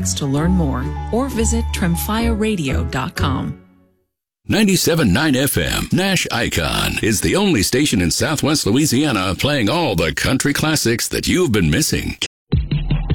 Athletics to learn more or visit TrimFireRadio.com. 97.9 FM, Nash Icon, is the only station in Southwest Louisiana playing all the country classics that you've been missing.